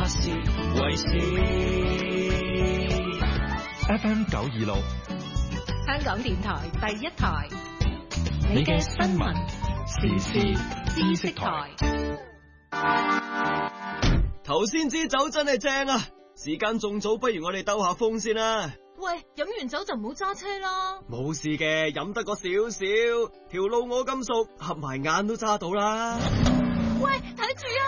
那是為事。 FM 926， 香港電台第一台， 你嘅新聞時事知識台。 頭先支酒真係正啊！時間仲早，不如我哋兜下風先啦。 喂，飲完酒就唔好揸車啦。 冇事嘅，飲得個少少，條路我咁熟，合埋眼都揸到啦。 喂，睇住啊！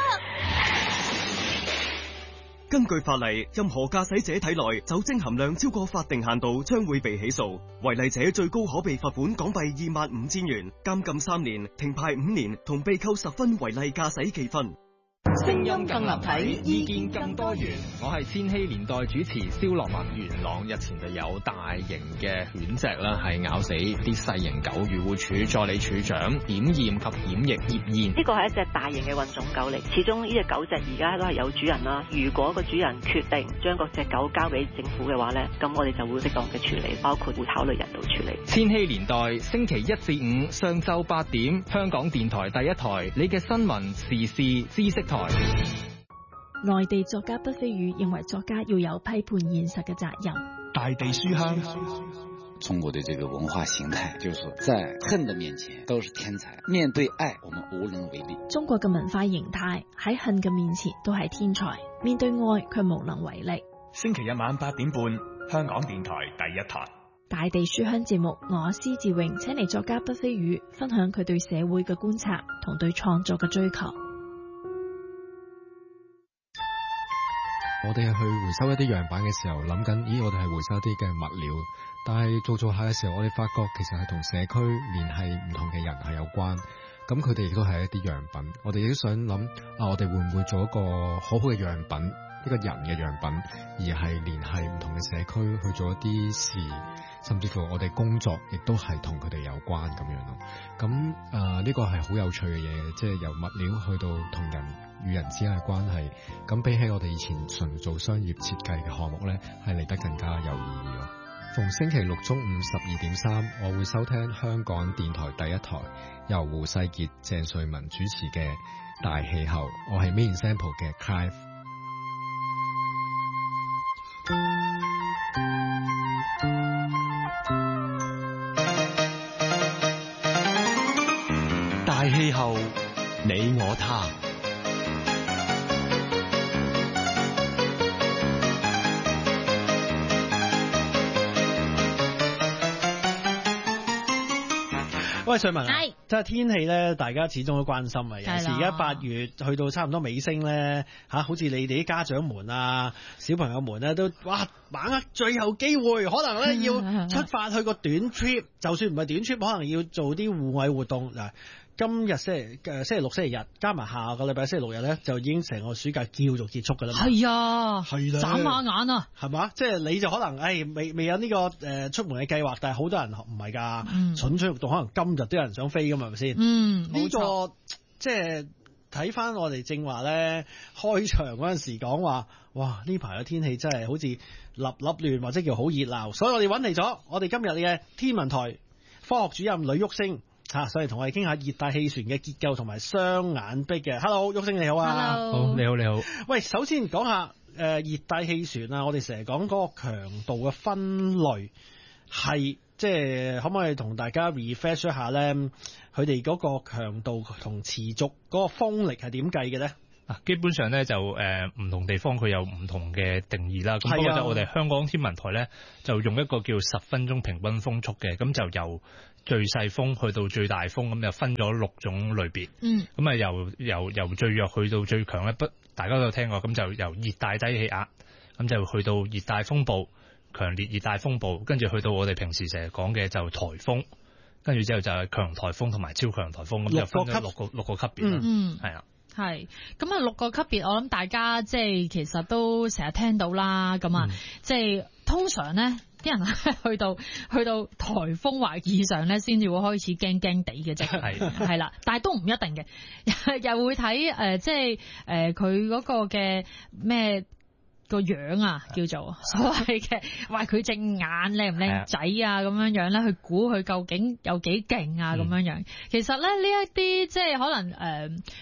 根據法例，任何駕駛者體內酒精含量超過法定限度，將會被起訴。違例者最高可被罰款港幣25,000元、監禁3年、停牌5年，同被扣10分違例駕駛記分。 聲音更立體，意見更多元。 我係千禧年代主持蕭樂文。元朗日前就有大型嘅犬隻啦，係咬死啲細型狗。漁護署助理署長檢驗及檢疫葉燕， 呢個係一隻大型嘅混種狗嚟，始終呢隻狗隻而家都係有主人啦。如果個主人決定將嗰隻狗交俾政府嘅話呢，咁我哋就會適當嘅處理，包括會考慮人道處理。 千禧年代星期1至5上晝8點，香港電台第一台，你嘅新聞時事知識台。 內地作家畢飛宇認為作家要有批判現實嘅責任。 大地書香， 中國的這個文化形態，就是在恨的面前都是天才，面對愛我們無能為力。 中國嘅文化形態喺恨嘅面前都係天才，面對愛卻無能為力。 星期日晚8點半，香港電台第一台。 大地書香節目，我施志榮請嚟作家畢飛宇分享佢對社會嘅觀察同對創作嘅追求。 我哋係去回收一啲樣板嘅時候，諗緊，我哋係回收一啲嘅物料，但係做下嘅時候，我哋發覺其實係同社區聯繫唔同嘅人係有關。咁佢哋亦都係一啲樣品，我哋亦都想諗，我哋會唔會做一個好好嘅樣品，一個人嘅樣品，而係聯繫唔同嘅社區去做一啲事，甚至乎我哋工作亦都係同佢哋有關咁樣咯。咁呢個係好有趣嘅嘢，即係由物料去到同人與人之間嘅關係。咁比起我哋以前純做商業設計嘅項目呢，係嚟得更加有意義咯。逢星期六中午12.3，我會收聽香港電台第一台由胡世傑、鄭瑞文主持嘅大氣候。我係 Main Sample 嘅 Clive。 大氣候，你我他。 喂，瑞文，即係天氣咧，大家始終都關心啊。有時而家8月去到差唔多尾聲咧，好似你哋啲家長們啊、小朋友們咧，都哇把握最後機會，可能咧要出發去個短 trip，就算唔係短 trip，可能要做啲戶外活動嗱。今日星期六、星期日，加埋下個禮拜星期六日咧，就已經成個暑假叫做結束㗎啦。 係啊， 係啦， 眨下眼啊， 係嘛？即係你就可能未有呢個出門嘅計劃，但係好多人唔係㗎，蠢蠢欲動，可能今日都有人想飛㗎嘛，係咪先？呢個即係睇翻我哋正話咧開場嗰陣時講話，哇！呢排嘅天氣真係好似立亂，或者叫好熱鬧，所以我哋揾嚟咗我哋今日嘅天文台科學主任呂旭升。所以同我哋傾下熱帶氣旋嘅結構同埋雙眼壁嘅。Hello， 旭升你好啊。 好，你好。 喂，首先講下熱帶氣旋啊，我哋成日講嗰個強度嘅分類係，即係可唔可以同大家 refresh 一下咧？佢哋嗰個強度同持續嗰個風力係點計嘅咧？ 基本上咧就唔同地方佢有唔同嘅定義啦。咁不過就我哋香港天文台咧就用一個叫10分鐘平均風速嘅，咁就由最細風去到最大風，咁就分咗6種類別。咁啊由最弱去到最強咧，大家都有聽過。咁就由熱帶低氣壓，咁就去到熱帶風暴、強烈熱帶風暴，跟住去到我哋平時成日講嘅就颱風，跟住之後就係強颱風同埋超強颱風，咁就分咗六個級別啦。係啦。 係咁啊，6個級別，我諗大家即係其實都成日聽到啦。咁啊，即係通常咧，啲人去到颱風或以上咧，先至會開始驚驚地嘅啫。係啦，但係都唔一定嘅，又會睇即係佢嗰個嘅咩個樣啊，叫做所謂嘅，話佢隻眼靚唔靚仔啊，咁樣樣咧，去估佢究竟有幾勁啊，咁樣樣。其實咧呢一啲即係可能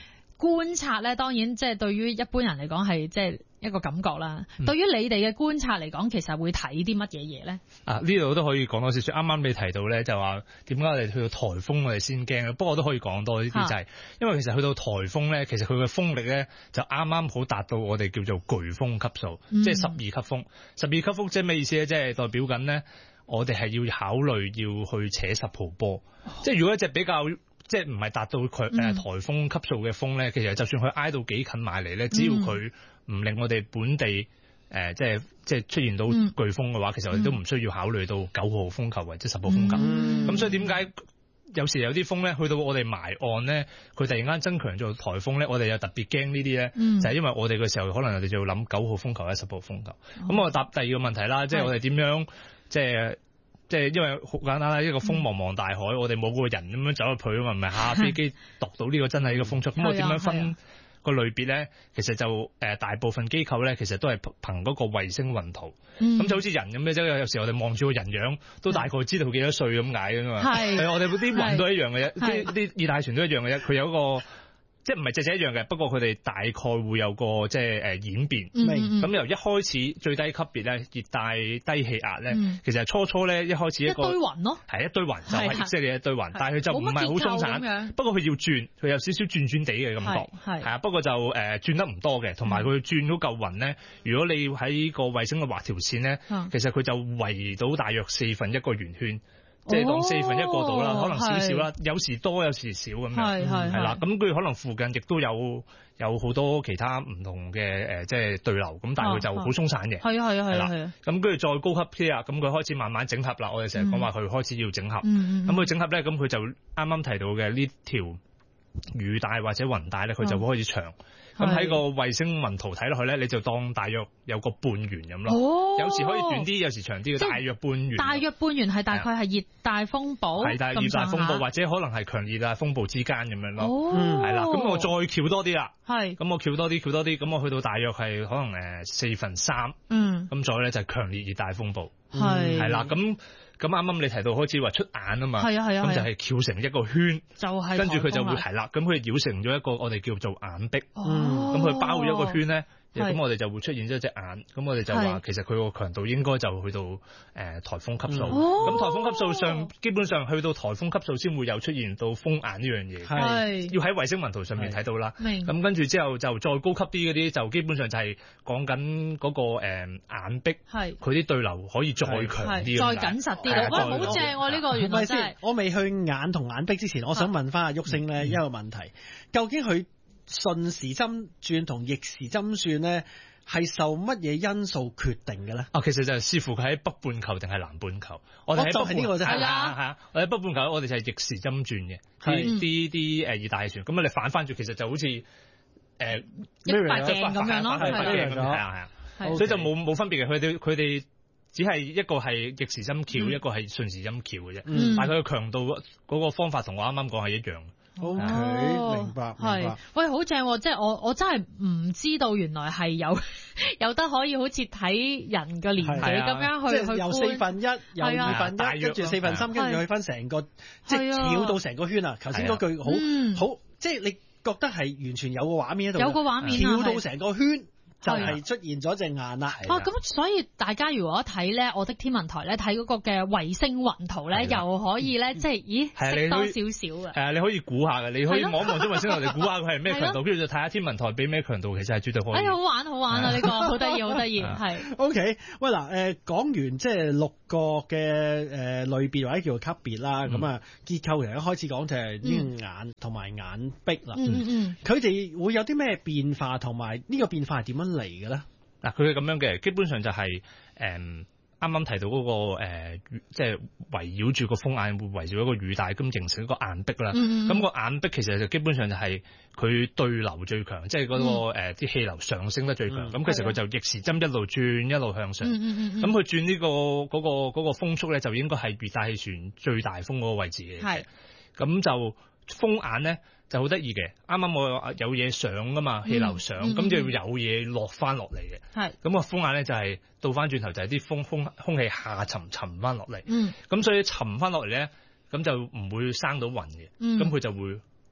觀察咧，當然即係對於一般人嚟講係即係一個感覺啦。對於你哋嘅觀察嚟講，其實會睇啲乜嘢嘢咧？ 呢度都可以講多少少。啱啱你提到咧，就話點解我哋去到颱風我哋先驚？不過我都可以講多呢啲，就係因為其實去到颱風咧，其實佢嘅風力咧就啱啱好達到我哋叫做颶風級數，即係12級風。12級風即係咩意思咧？即係代表緊咧，我哋係要考慮要去扯10號波。即係如果一隻比較即係唔係達到佢颱風級數嘅風咧，其實就算佢挨到幾近埋嚟咧，只要佢唔令我哋本地即係出現到颶風嘅話，其實我哋都唔需要考慮到9號風球或者10號風球。咁所以點解有時有啲風咧，去到我哋埋岸咧，佢突然間增強做颱風咧，我哋又特別驚呢啲咧，就係因為我哋嘅時候可能我哋就要諗9號風球或者10號風球。咁我答第二個問題啦，即係我哋點樣即係因為好簡單啦，一個風茫茫大海，我哋冇個人咁樣走入去啊嘛，唔係下飛機度到呢個真係呢個風速。咁我點樣分個類別咧？其實就大部分機構咧，其實都係憑嗰個衛星雲圖。咁就好似人咁嘅啫。有時我哋望住個人樣，都大概知道幾多歲咁解㗎嘛。係我哋啲雲都一樣嘅啫，啲熱帶船都一樣嘅啫。佢有一個。即係唔係隻隻一樣嘅，不過佢哋大概會有個即係演變。咁由一開始最低級別咧，熱帶低氣壓咧，其實初咧一開始一堆雲咯， 係一堆雲就係即係一堆雲，但係佢就唔係好鬆散。不過佢要轉，佢有少少轉地嘅感覺。係啊，不過就轉得唔多嘅，同埋佢轉到嚿雲咧，如果你喺個衛星度畫條線咧，其實佢就圍到大約1/4個圓圈。即係當1/4個度啦，可能少少啦，有時多有時少咁樣，係啦。咁佢可能附近亦都有好多其他唔同嘅即係對流，咁但係佢就好鬆散嘅。係啦。咁跟住再高級啲啊，咁佢開始慢慢整合啦。我哋成日講話佢開始要整合。咁佢整合咧，咁佢就啱啱提到嘅呢條雨帶或者雲帶咧，佢就會開始長。咁喺個衛星雲圖睇落去咧，你就當大約有個半圓咁咯。有時可以短啲，有時長啲嘅，大約半圓。大約半圓係大概係熱帶風暴。係，但係熱帶風暴或者可能係強熱帶風暴之間咁樣咯。係啦，咁我再翹多啲啦。係。咁我翹多啲，咁我去到大約係可能3/4。咁再咧就係強烈熱帶風暴。係。係啦，咁啱啱你提到開始話出眼啊嘛。係啊。咁就係翹成一個圈。就係。跟住佢就會係啦，咁佢繞成咗一個我哋叫做眼壁。咁佢包咗一個圈咧，咁我哋就會出現咗隻眼。咁我哋就話其實佢個強度應該就去到颱風級數。咁颱風級數上基本上去到颱風級數先會有出現到風眼呢樣嘢。係要喺衛星雲圖上面睇到啦。咁跟住之後就再高級啲嗰啲就基本上就係講緊嗰個眼壁，佢啲對流可以再強啲，再緊實啲。喂，好正喎！呢個原來真係。我未去眼同眼壁之前，我想問翻阿旭升咧一個問題，究竟佢順時針轉同逆時針算咧，係受乜嘢因素決定嘅咧？其實就係視乎佢喺北半球定係南半球。我哋喺呢個就係啊，我喺北半球，我哋就係逆時針轉嘅。啲熱帶船，咁你反翻轉，其實就好似一塊鏡咁樣咯，係啊，所以就冇分別嘅。佢哋只係一個係逆時針翹，一個係順時針翹嘅啫。但係佢嘅強度嗰個方法同我啱啱講係一樣。O K，明白。係，喂，好正喎！即係我真係唔知道，原來係有得可以好似睇人嘅年紀咁樣去由1/4，由1/2，跟住3/4，跟住去分成個，即係翹到成個圈啊！頭先嗰句好，即係你覺得係完全有個畫面喺度，有個畫面翹到成個圈。就係出現咗隻眼啦。咁所以大家如果睇咧我的天文台咧睇嗰個嘅衛星雲圖咧，又可以咧即係識多少少啊。係啊，你可以估下嘅，你可以望一望張衛星圖，你估下佢係咩強度，跟住就睇下天文台俾咩強度，其實係絕對可以。好玩啊！呢個好得意，好得意。係。OK， 喂嗱，講完即係6個嘅類別或者叫做級別啦，咁啊結構其實一開始講就係呢個眼同埋眼壁啦。佢哋會有啲咩變化，同埋呢個變化係點樣嚟嘅咧？嗱，佢係咁樣嘅，基本上就係啱啱提到嗰個即係圍繞住個風眼，會圍繞一個雨帶，咁形成一個眼壁啦。咁個眼壁其實就基本上就係佢對流最強，即係嗰個啲氣流上升得最強。咁其實佢就逆時針一路轉一路向上。咁佢轉呢個嗰個風速咧，就應該係熱帶氣旋最大風嗰個位置嘅。係。咁就風眼咧就好得意嘅，啱啱我有嘢上噶嘛，氣流上，咁就有嘢落翻落嚟嘅。係。咁個風眼咧就係倒翻轉頭，就係啲空氣下沉翻落嚟。咁所以沉翻落嚟咧，咁就唔會生到雲嘅。咁佢就會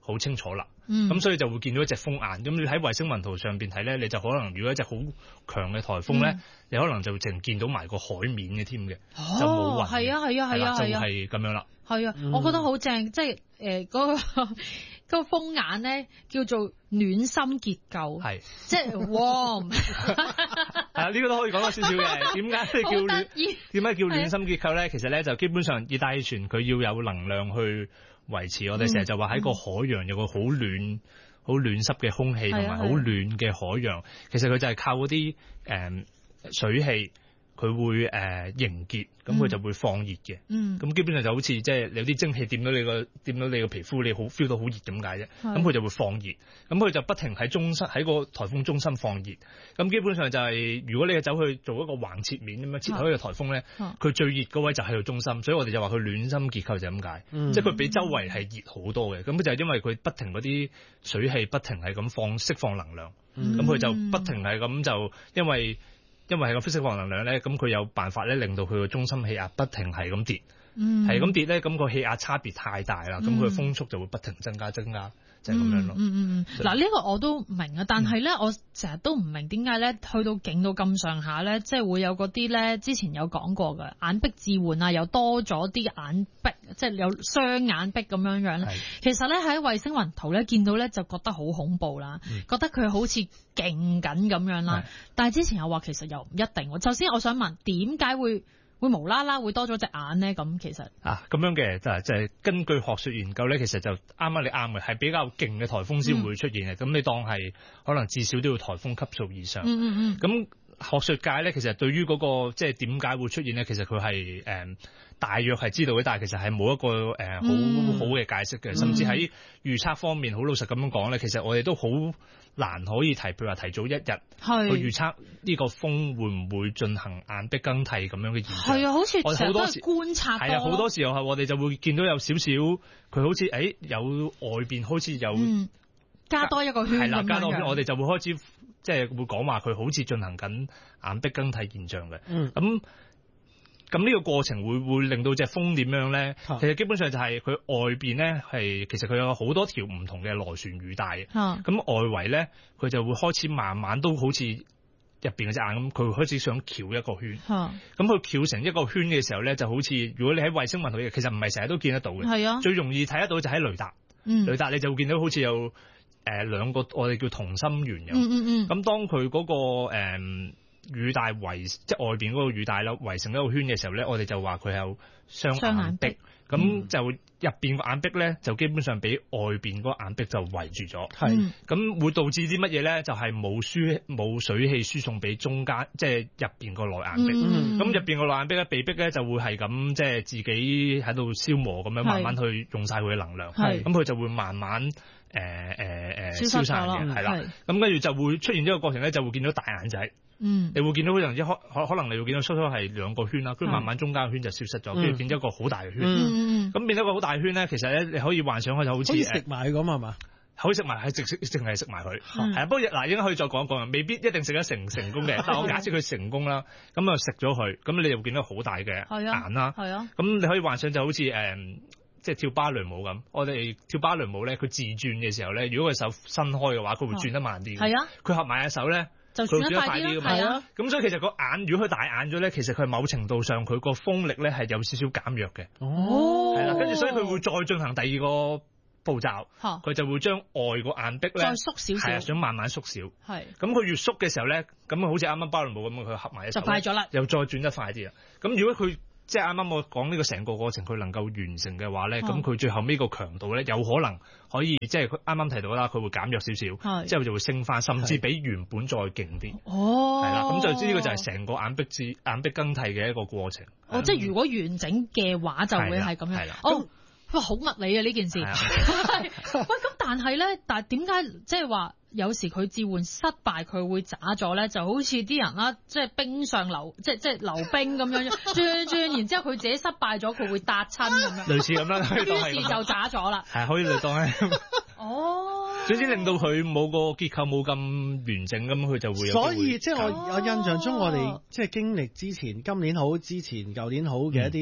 好清楚啦。咁所以就會見到一隻風眼。咁你喺衛星雲圖上邊睇咧，你就可能如果一隻好強嘅颱風咧，你可能就淨見到埋個海面嘅添嘅，就冇雲。 係啊， 就係咁樣啦。 係啊，我覺得好正，即係嗰個風眼咧叫做暖心結構， 係即係 warm。 呢個都可以講多少少嘅。點解叫暖心結構咧？其實咧就基本上熱帶氣旋佢要有能量去維持。我哋成日就話喺個海洋有個好暖濕嘅空氣同埋好暖嘅海洋。其實佢就係靠嗰啲水氣。佢會凝結，咁佢就會放熱嘅。咁基本上就好似即係有啲蒸汽掂到你個皮膚，你好 feel 到好熱咁解啫。咁佢就會放熱，咁佢就不停喺個颱風中心放熱。咁基本上就係如果你走去做一個橫切面咁樣切開個颱風咧，佢最熱嗰位就喺度中心，所以我哋就話佢暖心結構就係咁解。即係佢比周圍係熱好多嘅。咁就係因為佢不停嗰啲水氣不停係咁釋放能量，咁佢就不停係咁就因為係個釋放能量咧，咁佢有辦法咧令到佢個中心氣壓不停係咁跌，係咁跌咧，咁個氣壓差別太大啦，咁佢風速就會不停增加，就係咁樣咯。 嗱呢個我都明啊，但係咧我成日都唔明點解咧去到勁到咁上下咧，即係會有嗰啲咧之前有講過嘅眼壁置換啊，又多咗啲眼壁，即係有雙眼壁咁樣樣咧。其實咧喺衛星雲圖咧見到咧就覺得好恐怖啦，覺得佢好似勁緊咁樣啦。但係之前又話其實又唔一定。首先我想問點解會無啦啦會多咗隻眼咧？咁其實咁樣嘅就係根據學術研究咧，其實就啱你啱嘅，係比較勁嘅颱風先會出現嘅。咁你當係可能至少都要颱風級數以上。咁學術界咧，其實對於嗰個即係點解會出現咧，其實佢係大約係知道嘅，但係其實係冇一個好嘅解釋嘅。甚至喺預測方面，好老實咁樣講咧，其實我哋都好難可以譬如話提早一日去預測呢個風會唔會進行眼壁更替咁樣嘅現象。 係啊，好似成日都係觀察多。係啊，好多時候係我哋就會見到有少少佢好似有外邊好似有加多一個圈咁樣。係啦， 加多個圈，我哋就會開始即係會講話佢好似進行緊眼壁更替現象嘅。咁呢個過程會令到隻風點樣咧？其實基本上就係佢外邊咧其實佢有好多條唔同嘅螺旋雨帶。咁外圍咧，佢就會開始慢慢都好似入邊嗰隻眼咁，佢會開始想翹一個圈。咁佢翹成一個圈嘅時候咧，就好似如果你喺衛星雲圖，其實唔係成日都見得到嘅。 係啊， 最容易睇得到就喺雷達。雷達你就會見到好似有兩個我哋叫同心圓咁。咁當佢嗰個雨帶即係外邊嗰個雨帶啦，圍成一個圈嘅時候咧，我哋就話佢有雙眼壁。咁就入邊個眼壁咧，就基本上俾外邊嗰個眼壁就圍住咗。咁會導致啲乜嘢咧？就係冇水氣輸送俾中間，即係入邊個內眼壁。咁入邊個內眼壁咧，被逼咧就會係咁，即係自己喺度消磨咁樣，慢慢去用晒佢嘅能量。咁佢就會慢慢消散嘅，係啦。咁跟住就會出現呢個過程咧，就會見到大眼仔。你會見到可能你會見到初初係兩個圈啦，跟住慢慢中間個圈就消失咗，跟住變咗一個好大嘅圈。咁變咗個好大嘅圈咧，其實咧你可以幻想佢就好似食埋咁係嘛？ 可以食埋，係淨係食埋佢。係啊，不過應該可以再講一講，未必一定食得成功嘅。但我假設佢成功啦，咁啊食咗佢，咁你就會見到好大嘅眼啦。咁你可以幻想就好似即係跳芭蕾舞咁。我哋跳芭蕾舞咧，佢自轉嘅時候咧，如果佢手伸開嘅話，佢會轉得慢啲。 係啊， 佢合埋隻手咧， 就轉得快啲咯。 咁所以其實個眼，如果佢大眼咗咧，其實佢某程度上佢個風力咧係有少少減弱嘅。係啦，跟住所以佢會再進行第二個步驟，佢就會將外個眼壁咧再縮少少， 係想慢慢縮小。咁佢越縮嘅時候咧，咁好似啱啱芭蕾舞咁，佢合埋一手就快咗啦， 又再轉得快啲啦。咁如果佢即係啱啱我講呢個成個過程，佢能夠完成嘅話咧，咁佢最後尾個強度咧，有可能可以即係佢啱啱提到啦，佢會減弱少少，之後就會升翻，甚至比原本再勁啲。係啦，咁就知呢個就係成個眼壁更替嘅一個過程。 即係如果完整嘅話，就會係咁樣。哇，好物理啊呢件事。喂，咁但係咧，點解即係話有時佢置換失敗，佢會渣咗咧？就好似啲人啦，即係冰上溜，即係溜冰咁樣轉，然之後佢自己失敗咗，佢會搭親咁樣。 類似咁啦， 於是就渣咗啦。 係可以嚟當係。總之令到佢冇個結構冇咁完整，咁佢就會有。 所以即係我印象中，我哋即係經歷之前，今年好之前，舊年好嘅一啲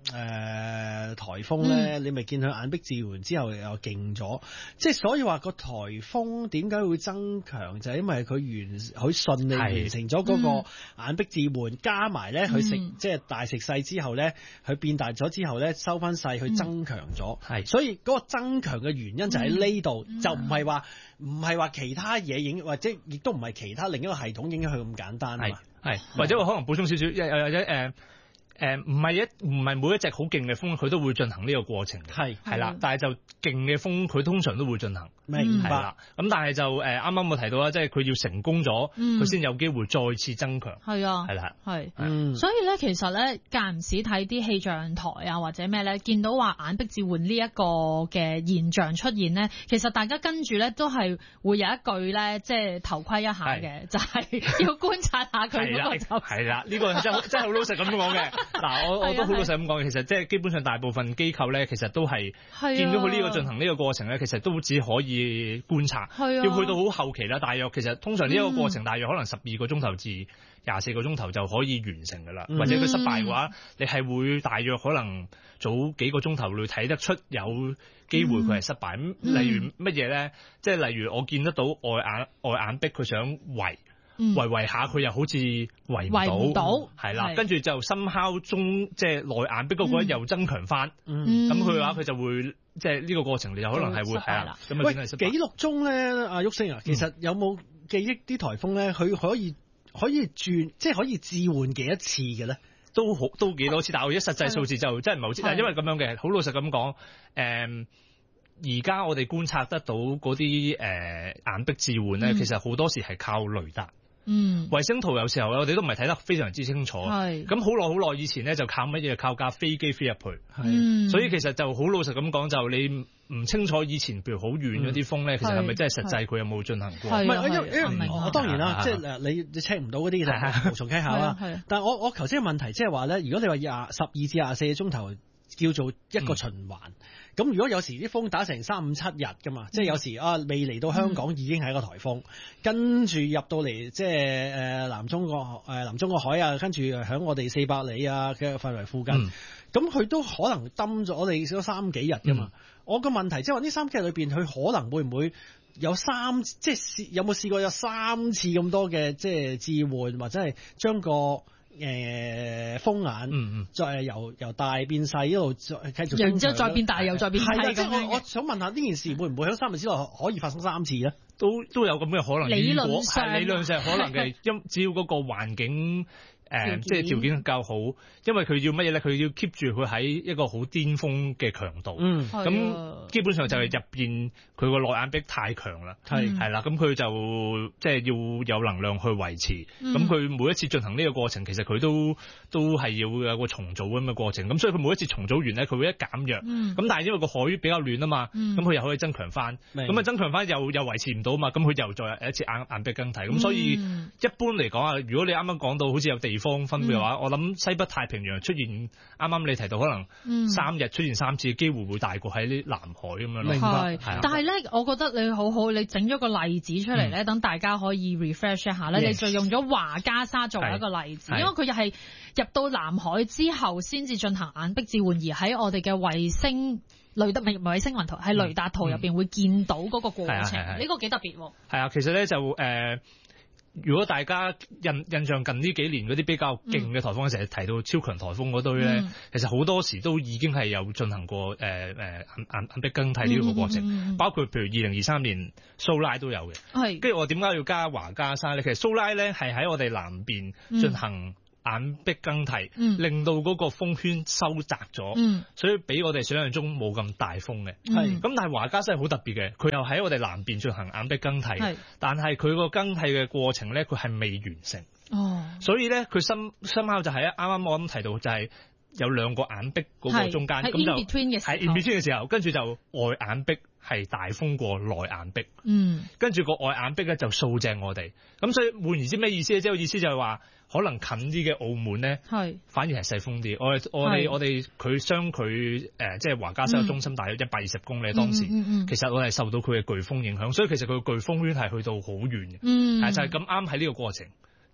颱風咧，你咪見佢眼壁置換之後又勁咗，即係所以話個颱風點解會增強，就係因為佢順利完成咗嗰個眼壁置換，加埋咧佢即係大食細之後咧，佢變大咗之後咧收翻細，佢增強咗，所以嗰個增強嘅原因就喺呢度，就唔係話其他嘢影，或者亦都唔係其他另一個系統影響佢咁簡單啊嘛。 係，或者我可能補充少少，或者唔係每一隻好勁嘅風佢都會進行呢個過程，係啦，但係就勁嘅風佢通常都會進行， 明白啦。 咁但係就啱啱我提到啦，即係佢要成功咗，佢先有機會再次增強。係啊，係啦， 係，所以咧其實咧間唔時睇啲氣象台啊或者咩咧，見到話眼壁置換呢一個嘅現象出現咧，其實大家跟住咧都係會有一句咧，即係頭盔一下嘅，就係要觀察下佢嗰個走勢。係啦， 呢個真係好老實咁講嘅。嗱，我都好老實咁講，其實即係基本上大部分機構咧，其實都係見到佢呢個進行呢個過程咧，其實都只可以觀察，要去到好後期啦。大約其實通常呢一個過程大約可能12個鐘頭至24個鐘頭就可以完成㗎啦。或者佢失敗嘅話，你係會大約可能早幾個鐘頭會睇得出有機會佢係失敗。例如乜嘢咧？即係例如我見得到外眼壁佢想圍下佢又好似圍唔到，係啦，跟住就深敲中即係內眼壁嗰個又增強翻，咁佢嘅話佢就會即係呢個過程你就可能係會係啦。 喂，記錄中咧，阿旭升啊，其實有冇記憶啲颱風咧？佢可以轉，即係可以置換幾多次嘅咧？ 都幾多次，但係我而家實際數字就真係唔係好知，但係因為咁樣嘅，好老實咁講，而家我哋觀察得到嗰啲眼壁置換咧，其實好多時係靠雷達。衛星圖有時候我哋都唔係睇得非常之清楚，咁好耐以前咧就靠乜嘢？靠架飛機飛入去，所以其實就好老實咁講，就你唔清楚以前譬如好遠嗰啲風咧，其實係咪真係實際佢有冇進行過？ 唔係，因為我當然啦，即係你 check 唔到嗰啲就無從稽考啦。但係我頭先嘅問題即係話咧，如果你話12至24個鐘頭叫做一個循環。咁如果有時啲風打成3、5、7日㗎嘛，即係有時未嚟到香港已經係一個颱風，跟住入到嚟即係南中國海啊，跟住響我哋400里啊嘅範圍附近，咁佢都可能抌咗我哋嗰3幾日㗎嘛。我個問題即係話呢3幾日裏邊，佢可能會唔會有即係有冇試過有3次咁多嘅即係置換，或者係將個風眼再由大變細一路繼續， 然之後再變大又再變細。 即係我想問下呢件事會唔會喺3日之內可以發生3次咧？ 都有咁嘅可能。 理論上可能嘅，只要嗰個環境即係條件較好，因為佢要乜嘢咧？佢要 keep 住佢喺一個好巔峰嘅強度。咁基本上就係入邊佢個內眼壁太強啦，係啦，咁佢就即係要有能量去維持。咁佢每一次進行呢個過程，其實佢都係要有個重組咁嘅過程。咁所以佢每一次重組完咧，佢會一減弱。咁但係因為個海比較暖啊嘛，咁佢又可以增強翻。咁增強翻又維持唔到啊嘛，咁佢又再有一次眼壁更替。咁所以一般嚟講啊，如果你啱啱講到好似有地方分嘅話，我諗西北太平洋出現啱啱你提到可能3日出現3次嘅機會會大過喺啲南海咁樣咯。 明白。但係咧，我覺得你好好，你整咗個例子出嚟咧，等大家可以 refresh 一下咧。你就用咗華加沙作為一個例子，因為佢又係入到南海之後先至進行眼壁置換，而喺我哋嘅衛星衛星雲圖喺雷達圖入邊會見到嗰個過程，呢個幾特別喎。 係啊，其實咧就如果大家印象近呢幾年嗰啲比較勁嘅颱風，成日提到超強颱風嗰堆咧，其實好多時都已經係有進行過眼壁更替呢個過程，包括譬如2023年蘇拉都有嘅。跟住我點解要加華加沙咧？其實蘇拉咧係喺我哋南邊進行眼壁更替，令到嗰個風圈收窄咗，所以比我哋想象中冇咁大風嘅。咁但係華加沙係好特別嘅，佢又喺我哋南邊進行眼壁更替，但係佢個更替嘅過程咧，佢係未完成。所以咧佢深刻就係啱啱我咁提到就係有2個眼壁嗰個中間，咁就喺 in between 嘅時候，跟住就外眼壁係大風過內眼壁，跟住個外眼壁咧就掃正我哋。咁所以換言之咩意思咧？即係意思就係話，可能近啲嘅澳門咧，反而係細風啲。我哋佢將佢即係華加沙中心大約120公里，當時其實我係受到佢嘅颶風影響，所以其實佢嘅颶風圈係去到好遠嘅，就係咁啱喺呢個過程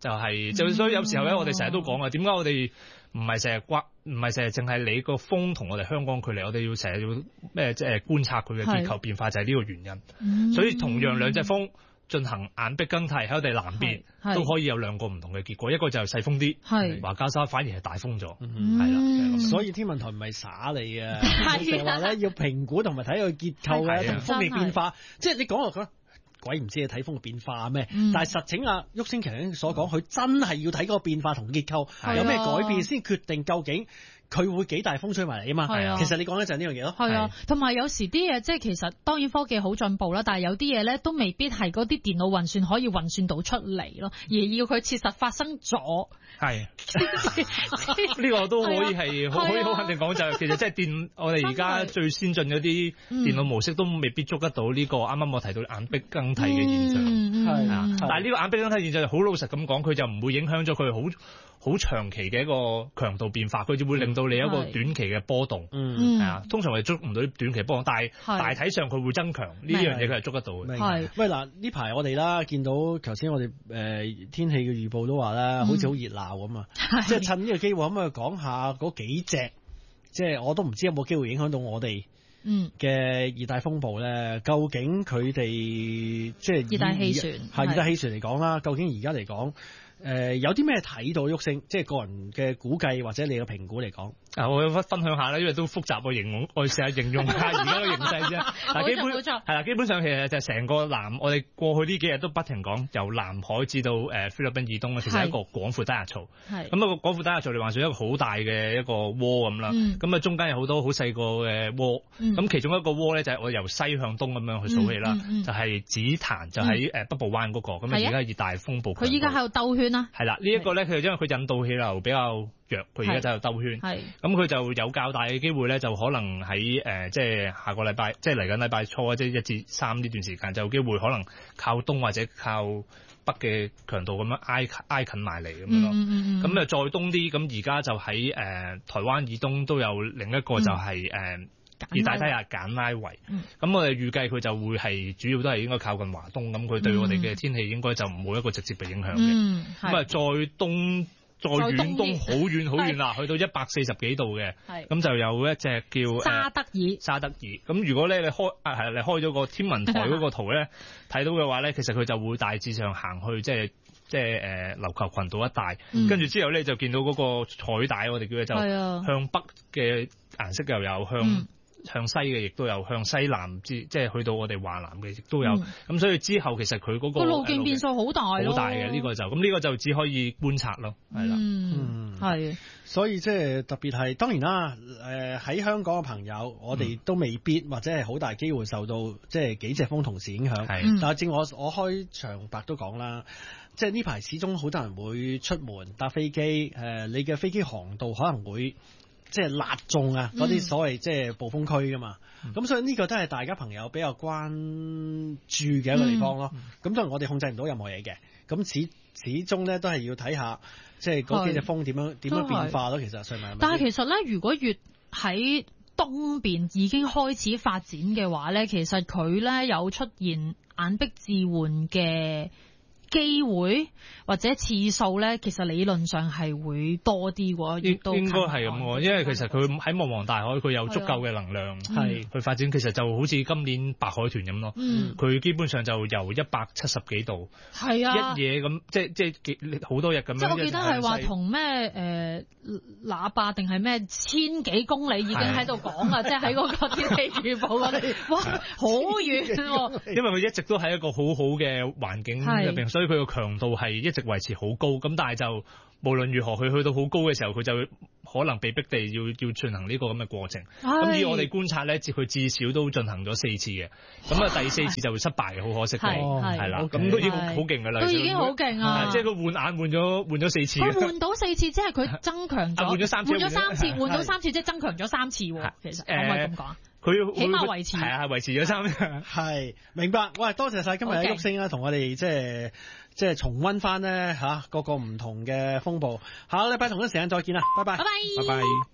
就係所以有時候咧，我哋成日都講啊，點解我哋唔係成日淨係理個風同我哋香港距離，我哋要成日要咩即係觀察佢嘅結構變化，就係呢個原因。所以同樣兩隻風進行眼壁更替喺我哋南邊都可以有兩個唔同嘅結果，一個就係細風啲，華家沙反而係大風咗，係啦。 所以天文台唔係耍你啊，成日話咧要評估同埋睇佢結構嘅同風力變化，即係你講落鬼唔知你睇風嘅變化咩？但係實情啊，旭升其實所講，佢真係要睇嗰個變化同結構有咩改變，先決定究竟佢會幾大風吹埋嚟啊嘛。其實你講嘅就係呢樣嘢咯。 係啊，同埋有時啲嘢即係其實當然科技好進步啦，但係有啲嘢咧都未必係嗰啲電腦運算可以運算到出嚟咯，而要佢切實發生咗。係呢個都可以係可以好肯定講，就係其實即係我哋而家最先進嗰啲電腦模式都未必捉得到呢個啱啱我提到眼壁更替嘅現象。但係呢個眼壁更替現象好老實咁講，佢就唔會影響咗佢好長期嘅一個強度變化，佢就會令到你有一個短期嘅波動。係啊，通常我哋捉唔到短期波動，但係大體上佢會增強呢樣嘢，佢係捉得到嘅。 係喂嗱，呢排我哋啦見到頭先我哋天氣嘅預報都話啦，好似好熱鬧咁啊！即係趁呢個機會，可唔可以講下嗰幾隻？即係我都唔知有冇機會影響到我哋嘅熱帶風暴咧？究竟佢哋即係熱帶氣旋係熱帶氣旋嚟講啦，究竟而家嚟講？有啲咩睇到旭升，即係個人嘅估計或者你嘅評估嚟講。 我分享下啦，因為都複雜，我試下形容下而家嘅形勢啫。 冇錯， 係啦，基本上其實就成個我哋過去呢幾日都不停講，由南海至到菲律賓以東，其實係一個廣闊低壓槽。係咁啊，個廣闊低壓槽你話算一個好大嘅一個窩咁啦。咁啊，中間有好多好細個嘅窩。咁其中一個窩咧就係我由西向東咁樣去數起啦，就係紫檀，就喺北部灣嗰個。咁啊，而家熱帶風暴。 佢依家喺度兜圈啦。 係啦，呢一個咧，佢因為佢引導氣流比較弱，佢而家就喺度兜圈。係咁，佢就有較大嘅機會咧，就可能喺即係下個禮拜，即係嚟緊禮拜初，即係1至3呢段時間，就有機會可能靠東或者靠北嘅強度咁樣挨近埋嚟咁樣咯。咁啊，再東啲，咁而家就喺台灣以東都有另一個就係熱帶低壓簡拉維。咁我哋預計佢就會係主要都係應該靠近華東，咁佢對我哋嘅天氣應該就冇一個直接嘅影響嘅。咁啊，再遠東好遠好遠啦，去到140幾度嘅，咁就有一隻叫沙德爾。咁如果咧你開咗個天文台嗰個圖咧，睇到嘅話咧，其實佢就會大致上行去即係琉球群島一帶，跟住之後咧就見到嗰個彩帶，我哋叫佢就向北嘅顏色又有向西嘅亦都有，向西南即係去到我哋華南嘅亦都有。咁所以之後其實佢嗰個路徑變數好大咯， 好大嘅呢個就咁呢個就只可以觀察咯，係啦。 係。所以即係特別係當然啦，喺香港嘅朋友，我哋都未必或者係好大機會受到即係幾隻風同時影響。但係正我開場白都講啦，即係呢排始終好多人會出門搭飛機，你嘅飛機航道可能會即係辣中啊嗰啲所謂即係暴風區噶嘛，咁所以呢個都係大家朋友比較關注嘅一個地方咯。咁當然我哋控制唔到任何嘢嘅，咁始終咧都係要睇下即係嗰幾隻風點樣變化咯。其實上面， 但係其實咧，如果越喺東邊已經開始發展嘅話咧，其實佢咧有出現眼壁置換嘅機會或者次數咧，其實理論上係會多啲喎， 應該係咁喎，因為其實佢喺茫茫大海，佢有足夠嘅能量係去發展。其實就好似今年白海豚咁咯，佢基本上就由170幾度，係啊，一嘢咁，即係好多日咁樣。即係我記得係話同咩喇叭定係咩1000幾公里已經喺度講啊，即係喺嗰個天氣預報嗰度，哇，好遠喎！因為佢一直都係一個好好嘅環境入邊，所以佢個強度係一直維持好高。咁但係就無論如何，佢去到好高嘅時候，佢就可能被逼地要進行呢個咁嘅過程。咁以我哋觀察咧，佢至少都進行咗4次嘅。咁啊，第4次就會失敗嘅，好可惜嘅。係啦，咁都已經好勁㗎啦。 都已經好勁啊！ 即係佢換眼換咗4次。 佢換到4次，即係佢增強咗。換咗3次，換到3次，即係增強咗3次喎。其實可唔可以咁講？佢起碼維持係啊，維持咗3次。 係明白。喂，多謝晒今日嘅旭升啦，同我哋即係重溫翻咧各個唔同嘅風暴。下個禮拜同一時間再見啦，拜拜。 拜拜。 拜拜。